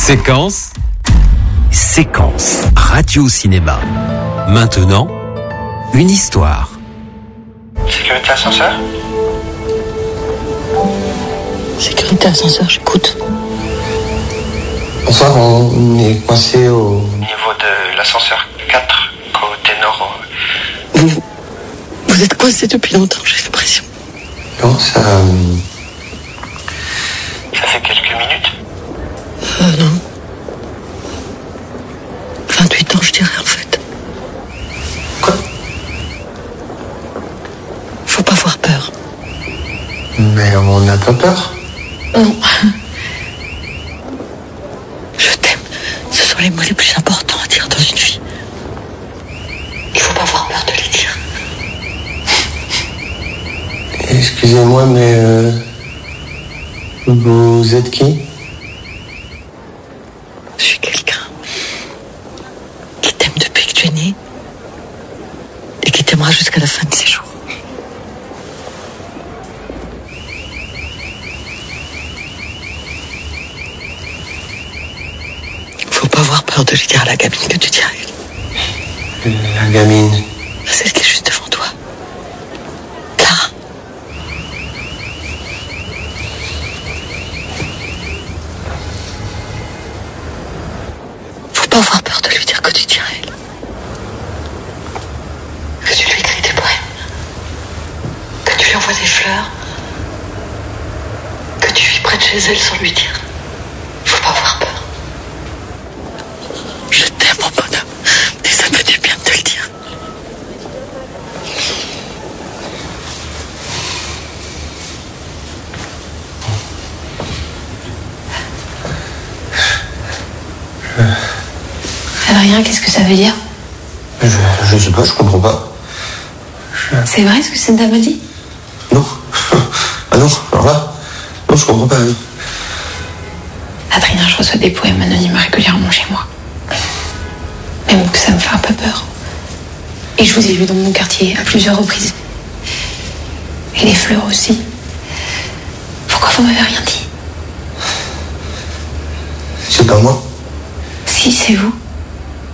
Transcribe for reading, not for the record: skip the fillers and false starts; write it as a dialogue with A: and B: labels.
A: Séquence radio-cinéma. Maintenant, une histoire.
B: Sécurité ascenseur ?
C: Sécurité ascenseur, j'écoute.
B: Bonsoir, on est coincé au niveau de l'ascenseur 4, côté nord.
C: Vous êtes coincé depuis longtemps, j'ai l'impression.
B: Non, ça fait quelques minutes.
C: Non. 28 ans, je dirais, en fait.
B: Quoi ?
C: Faut pas avoir peur.
B: Mais on n'a pas peur.
C: Non. Je t'aime. Ce sont les mots les plus importants à dire dans une vie. Il faut pas avoir peur de les dire.
B: Excusez-moi, mais vous êtes qui ?
C: Je suis quelqu'un qui t'aime depuis que tu es né et qui t'aimera jusqu'à la fin de ses jours. Faut pas avoir peur de lui dire à la gamine que tu tiens à elle.
B: La gamine.
C: Celle qui est juste devant toi. Clara. Faut pas avoir peur de lui dire que tu tiens à elle. Que tu lui écris des poèmes. Que tu lui envoies des fleurs. Que tu vis près de chez elle sans lui dire. Faut pas avoir peur. Je t'aime, mon bonhomme. Et ça me fait du bien de te le dire.
D: Adrien, qu'est-ce que ça veut dire?
B: Je sais pas, je comprends pas.
D: C'est vrai ce que cette dame a dit?
B: Non. Ah non, alors là, non, je comprends pas.
D: Adrien, je reçois des poèmes anonymes régulièrement chez moi. Même que ça me fait un peu peur. Et je vous ai vu dans mon quartier à plusieurs reprises. Et les fleurs aussi. Pourquoi vous m'avez rien dit?
B: C'est pas moi.
D: Si, c'est vous.